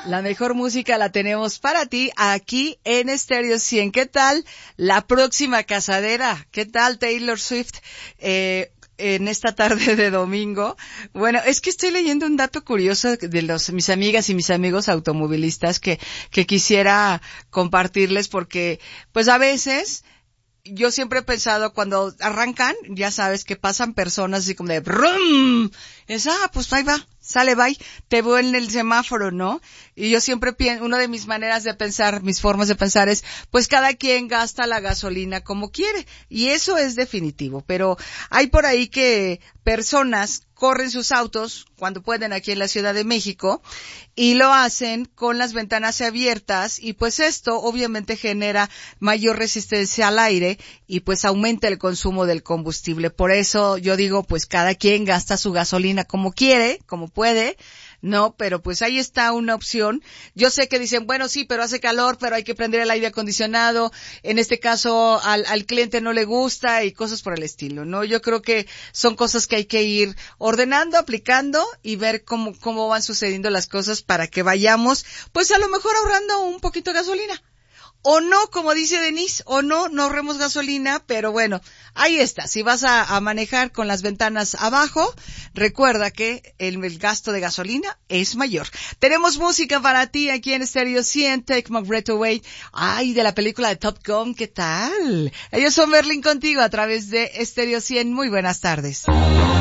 La mejor música la tenemos para ti aquí en Stereo 100. ¿Qué tal la próxima casadera? ¿Qué tal Taylor Swift? En esta tarde de domingo. Bueno, es que estoy leyendo un dato curioso de mis amigas y mis amigos automovilistas que quisiera compartirles porque, pues a veces, yo siempre he pensado cuando arrancan, ya sabes que pasan personas así como de brum, pues ahí va, sale, bye, te veo en el semáforo, ¿no? Y yo siempre pienso, una de mis maneras de pensar, mis formas de pensar es, pues cada quien gasta la gasolina como quiere, y eso es definitivo, pero hay por ahí que personas corren sus autos cuando pueden aquí en la Ciudad de México y lo hacen con las ventanas abiertas y pues esto obviamente genera mayor resistencia al aire y pues aumenta el consumo del combustible. Por eso yo digo, pues cada quien gasta su gasolina como quiere, como puede, ¿no? Pero pues ahí está una opción. Yo sé que dicen, bueno, sí, pero hace calor, pero hay que prender el aire acondicionado. En este caso, al cliente no le gusta y cosas por el estilo, ¿no? Yo creo que son cosas que hay que ir ordenando, aplicando y ver cómo van sucediendo las cosas para que vayamos, pues a lo mejor ahorrando un poquito de gasolina. O no, como dice Denise, o no ahorremos gasolina, pero bueno, ahí está. Si vas a manejar con las ventanas abajo, recuerda que el gasto de gasolina es mayor. Tenemos música para ti aquí en Stereo 100, Take My Breath Away. Ay, de la película de Top Gun, ¿qué tal? Ellos son Berlín contigo a través de Stereo 100. Muy buenas tardes.